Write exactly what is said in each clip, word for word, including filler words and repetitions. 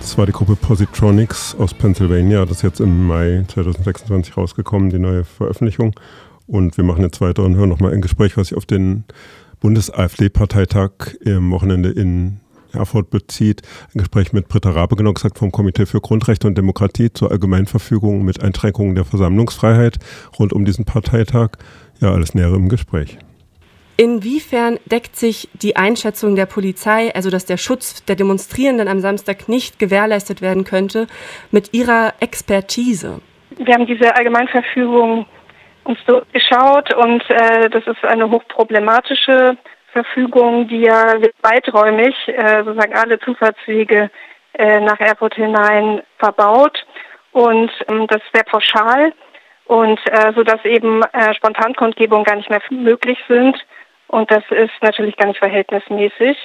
Das war die Gruppe Positronics aus Pennsylvania. Das ist jetzt im Mai zwanzig sechsundzwanzig rausgekommen, die neue Veröffentlichung. Und wir machen jetzt weiter und hören nochmal ein Gespräch, was sich auf den Bundes-AfD-Parteitag am Wochenende in Erfurt bezieht. Ein Gespräch mit Britta Rabe, genau gesagt, vom Komitee für Grundrechte und Demokratie zur Allgemeinverfügung mit Einschränkungen der Versammlungsfreiheit rund um diesen Parteitag. Ja, alles Nähere im Gespräch. Inwiefern deckt sich die Einschätzung der Polizei, also dass der Schutz der Demonstrierenden am Samstag nicht gewährleistet werden könnte, mit Ihrer Expertise? Wir haben diese Allgemeinverfügung uns durchgeschaut und äh, das ist eine hochproblematische Verfügung, die ja weiträumig äh, sozusagen alle Zufahrtswege äh, nach Erfurt hinein verbaut und ähm, das ist sehr pauschal und äh, sodass eben äh, Spontankundgebungen gar nicht mehr möglich sind. Und das ist natürlich gar nicht verhältnismäßig.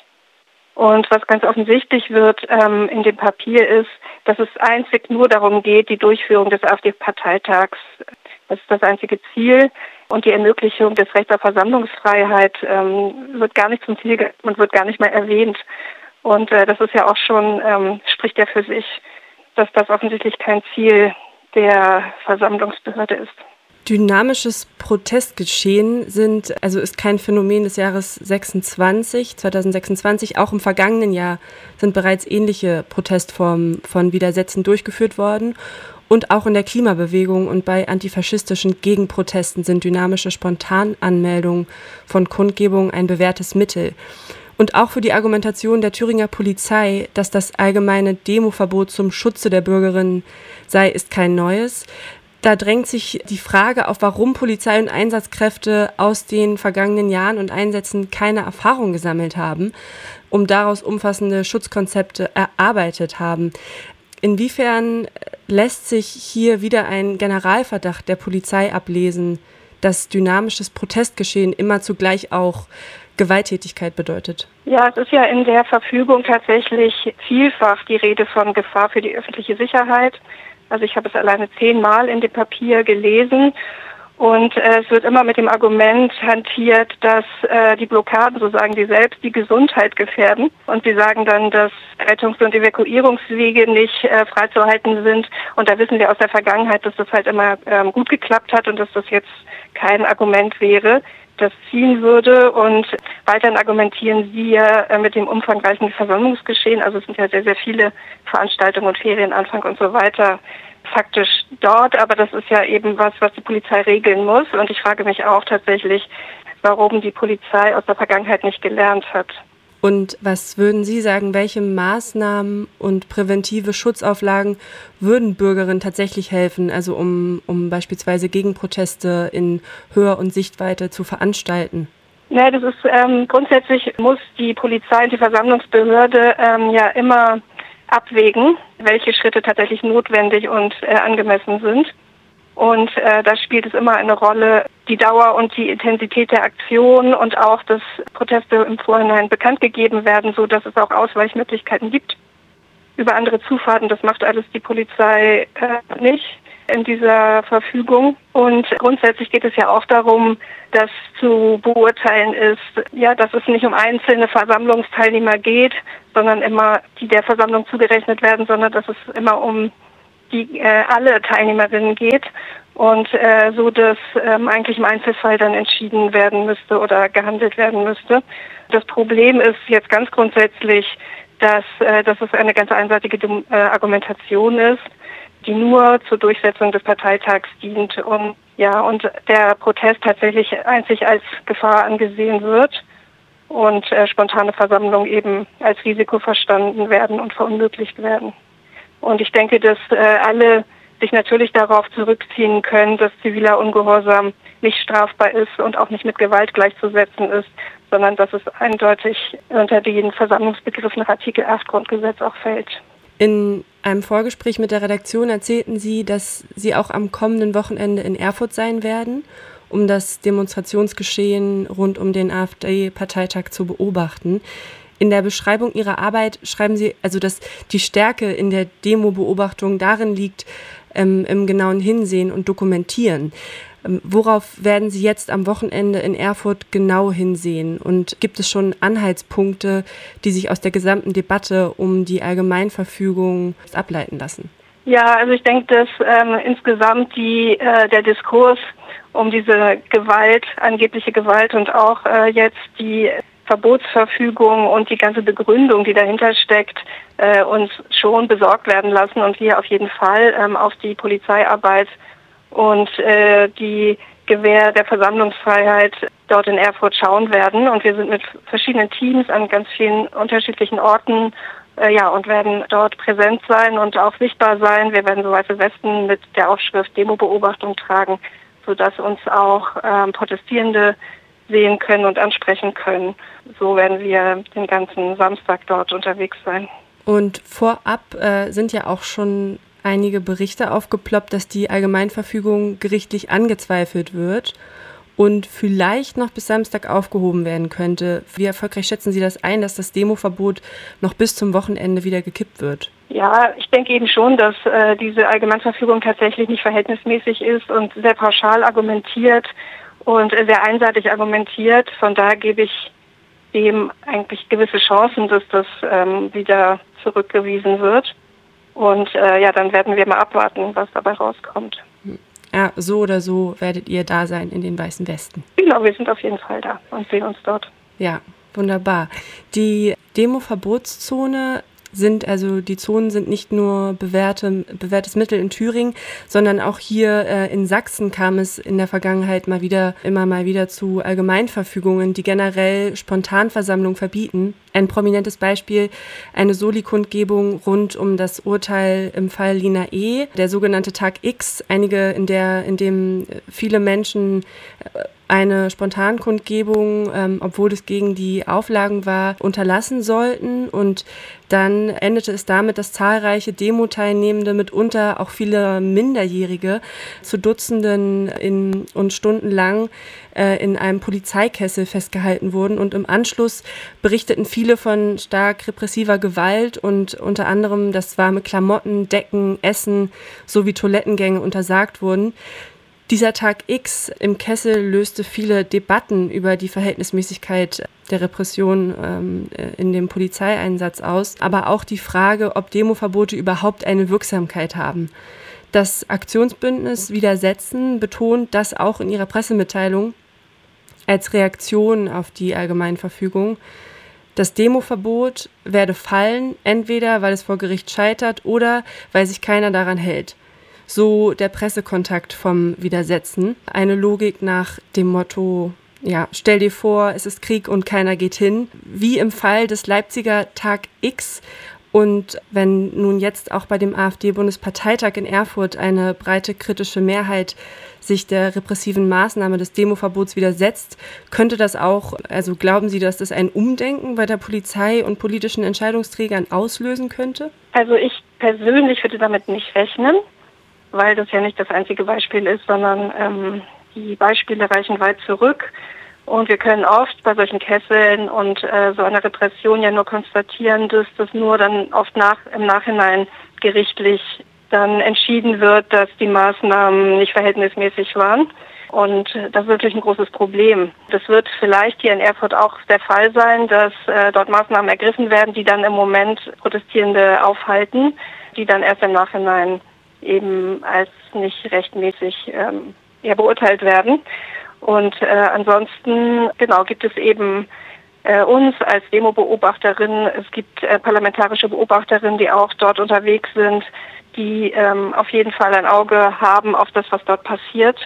Und was ganz offensichtlich wird ähm, in dem Papier ist, dass es einzig nur darum geht, die Durchführung des AfD-Parteitags. Das ist das einzige Ziel. Und die Ermöglichung des Rechts auf Versammlungsfreiheit ähm, wird gar nicht zum Ziel ge- und wird gar nicht mehr erwähnt. Und äh, das ist ja auch schon, ähm, spricht ja für sich, dass das offensichtlich kein Ziel der Versammlungsbehörde ist. Dynamisches Protestgeschehen sind, also ist kein Phänomen des Jahres sechsundzwanzig, zwanzig sechsundzwanzig. Auch im vergangenen Jahr sind bereits ähnliche Protestformen von Widersätzen durchgeführt worden. Und auch in der Klimabewegung und bei antifaschistischen Gegenprotesten sind dynamische Spontananmeldungen von Kundgebungen ein bewährtes Mittel. Und auch für die Argumentation der Thüringer Polizei, dass das allgemeine Demoverbot zum Schutze der Bürgerinnen sei, ist kein neues. Da drängt sich die Frage auf, warum Polizei und Einsatzkräfte aus den vergangenen Jahren und Einsätzen keine Erfahrung gesammelt haben, um daraus umfassende Schutzkonzepte erarbeitet haben. Inwiefern lässt sich hier wieder ein Generalverdacht der Polizei ablesen, dass dynamisches Protestgeschehen immer zugleich auch Gewalttätigkeit bedeutet? Ja, es ist ja in der Verfügung tatsächlich vielfach die Rede von Gefahr für die öffentliche Sicherheit. Also ich habe es alleine zehnmal in dem Papier gelesen und äh, es wird immer mit dem Argument hantiert, dass äh, die Blockaden, so sagen die selbst, die Gesundheit gefährden. Und sie sagen dann, dass Rettungs- und Evakuierungswege nicht äh, freizuhalten sind. Und da wissen wir aus der Vergangenheit, dass das halt immer ähm, gut geklappt hat und dass das jetzt kein Argument wäre, das ziehen würde. Und weiterhin argumentieren sie ja äh, mit dem umfangreichen Versammlungsgeschehen. Also es sind ja sehr, sehr viele Veranstaltungen und Ferienanfang und so weiter faktisch dort. Aber das ist ja eben was, was die Polizei regeln muss. Und ich frage mich auch tatsächlich, warum die Polizei aus der Vergangenheit nicht gelernt hat. Und was würden Sie sagen, welche Maßnahmen und präventive Schutzauflagen würden Bürgerinnen tatsächlich helfen, also um, um beispielsweise Gegenproteste in Höhe und Sichtweite zu veranstalten? Ja, das ist ähm, grundsätzlich muss die Polizei und die Versammlungsbehörde ähm, ja immer abwägen, welche Schritte tatsächlich notwendig und äh, angemessen sind. Und äh, da spielt es immer eine Rolle, die Dauer und die Intensität der Aktion und auch, dass Proteste im Vorhinein bekannt gegeben werden, so dass es auch Ausweichmöglichkeiten gibt über andere Zufahrten. Das macht alles die Polizei äh, nicht in dieser Verfügung. Und grundsätzlich geht es ja auch darum, dass zu beurteilen ist, ja, dass es nicht um einzelne Versammlungsteilnehmer geht, sondern immer die der Versammlung zugerechnet werden, sondern dass es immer um die äh, alle Teilnehmerinnen geht und äh, so, dass ähm, eigentlich im Einzelfall dann entschieden werden müsste oder gehandelt werden müsste. Das Problem ist jetzt ganz grundsätzlich, dass, äh, dass es eine ganz einseitige äh, Argumentation ist, die nur zur Durchsetzung des Parteitags dient und ja und der Protest tatsächlich einzig als Gefahr angesehen wird und äh, spontane Versammlungen eben als Risiko verstanden werden und verunmöglicht werden. Und ich denke, dass äh, alle sich natürlich darauf zurückziehen können, dass ziviler Ungehorsam nicht strafbar ist und auch nicht mit Gewalt gleichzusetzen ist, sondern dass es eindeutig unter den Versammlungsbegriff nach Artikel acht Grundgesetz auch fällt. In einem Vorgespräch mit der Redaktion erzählten Sie, dass Sie auch am kommenden Wochenende in Erfurt sein werden, um das Demonstrationsgeschehen rund um den AfD-Parteitag zu beobachten. In der Beschreibung Ihrer Arbeit schreiben Sie, also dass die Stärke in der Demo-Beobachtung darin liegt, ähm, im genauen Hinsehen und Dokumentieren. Worauf werden Sie jetzt am Wochenende in Erfurt genau hinsehen? Und gibt es schon Anhaltspunkte, die sich aus der gesamten Debatte um die Allgemeinverfügung ableiten lassen? Ja, also ich denke, dass ähm, insgesamt die, äh, der Diskurs um diese Gewalt, angebliche Gewalt und auch äh, jetzt die Verbotsverfügung und die ganze Begründung, die dahinter steckt, äh, uns schon besorgt werden lassen und wir auf jeden Fall ähm, auf die Polizeiarbeit und äh, die Gewähr der Versammlungsfreiheit dort in Erfurt schauen werden. Und wir sind mit verschiedenen Teams an ganz vielen unterschiedlichen Orten äh, ja, und werden dort präsent sein und auch sichtbar sein. Wir werden so weiße Westen mit der Aufschrift Demo-Beobachtung tragen, sodass uns auch ähm, Protestierende sehen können und ansprechen können. So werden wir den ganzen Samstag dort unterwegs sein. Und vorab äh, sind ja auch schon einige Berichte aufgeploppt, dass die Allgemeinverfügung gerichtlich angezweifelt wird und vielleicht noch bis Samstag aufgehoben werden könnte. Wie erfolgreich schätzen Sie das ein, dass das Demoverbot noch bis zum Wochenende wieder gekippt wird? Ja, ich denke eben schon, dass äh, diese Allgemeinverfügung tatsächlich nicht verhältnismäßig ist und sehr pauschal argumentiert und äh, sehr einseitig argumentiert. Von daher gebe ich dem eigentlich gewisse Chancen, dass das ähm, wieder zurückgewiesen wird. Und äh, ja, dann werden wir mal abwarten, was dabei rauskommt. Ja, so oder so werdet ihr da sein in den Weißen Westen. Genau, wir sind auf jeden Fall da und sehen uns dort. Ja, wunderbar. Die Demo-Verbotszone sind, also die Zonen sind nicht nur bewährte, bewährtes Mittel in Thüringen, sondern auch hier äh, in Sachsen kam es in der Vergangenheit mal wieder, immer mal wieder zu Allgemeinverfügungen, die generell Spontanversammlungen verbieten. Ein prominentes Beispiel, eine Soli-Kundgebung rund um das Urteil im Fall Lina E., der sogenannte Tag X, einige, in der, in dem viele Menschen eine Spontankundgebung, ähm, obwohl es gegen die Auflagen war, unterlassen sollten. Und dann endete es damit, dass zahlreiche Demo-Teilnehmende, mitunter auch viele Minderjährige, zu Dutzenden in, und stundenlang äh, in einem Polizeikessel festgehalten wurden. Und im Anschluss berichteten viele von stark repressiver Gewalt und unter anderem, dass warme Klamotten, Decken, Essen sowie Toilettengänge untersagt wurden. Dieser Tag X im Kessel löste viele Debatten über die Verhältnismäßigkeit der Repression ähm, in dem Polizeieinsatz aus, aber auch die Frage, ob Demoverbote überhaupt eine Wirksamkeit haben. Das Aktionsbündnis Widersetzen betont das auch in ihrer Pressemitteilung als Reaktion auf die Allgemeinverfügung. Das Demoverbot werde fallen, entweder weil es vor Gericht scheitert oder weil sich keiner daran hält. So der Pressekontakt vom Widersetzen. Eine Logik nach dem Motto, ja, stell dir vor, es ist Krieg und keiner geht hin. Wie im Fall des Leipziger Tag X. Und wenn nun jetzt auch bei dem AfD-Bundesparteitag in Erfurt eine breite kritische Mehrheit sich der repressiven Maßnahme des Demoverbots widersetzt, könnte das auch, also glauben Sie, dass das ein Umdenken bei der Polizei und politischen Entscheidungsträgern auslösen könnte? Also ich persönlich würde damit nicht rechnen, weil das ja nicht das einzige Beispiel ist, sondern ähm, die Beispiele reichen weit zurück. Und wir können oft bei solchen Kesseln und äh, so einer Repression ja nur konstatieren, dass das nur dann oft nach, im Nachhinein gerichtlich dann entschieden wird, dass die Maßnahmen nicht verhältnismäßig waren. Und äh, das ist natürlich ein großes Problem. Das wird vielleicht hier in Erfurt auch der Fall sein, dass äh, dort Maßnahmen ergriffen werden, die dann im Moment Protestierende aufhalten, die dann erst im Nachhinein eben als nicht rechtmäßig ähm, ja, beurteilt werden. Und äh, ansonsten, genau, gibt es eben äh, uns als Demo-Beobachterin, es gibt äh, parlamentarische Beobachterinnen, die auch dort unterwegs sind, die ähm, auf jeden Fall ein Auge haben auf das, was dort passiert.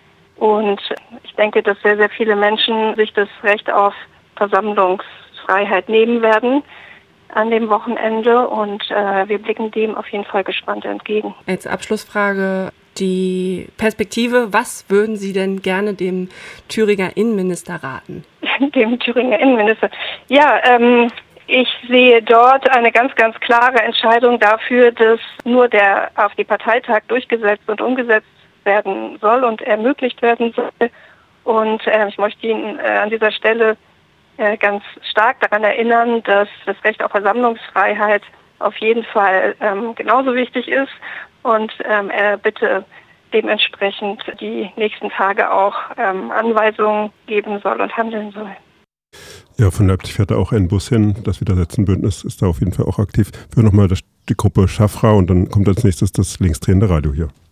Und ich denke, dass sehr, sehr viele Menschen sich das Recht auf Versammlungsfreiheit nehmen werden an dem Wochenende und äh, wir blicken dem auf jeden Fall gespannt entgegen. Als Abschlussfrage die Perspektive, was würden Sie denn gerne dem Thüringer Innenminister raten? Dem Thüringer Innenminister? Ja, ähm, ich sehe dort eine ganz, ganz klare Entscheidung dafür, dass nur der AfD-Parteitag durchgesetzt und umgesetzt werden soll und ermöglicht werden soll. Und äh, ich möchte ihn äh, an dieser Stelle ganz stark daran erinnern, dass das Recht auf Versammlungsfreiheit auf jeden Fall ähm, genauso wichtig ist und ähm, er bitte dementsprechend die nächsten Tage auch ähm, Anweisungen geben soll und handeln soll. Ja, von Leipzig fährt da auch ein Bus hin. Das Widersetzen-Bündnis ist da auf jeden Fall auch aktiv. Wir hören nochmal die Gruppe Schaffra und dann kommt als nächstes das linksdrehende Radio hier.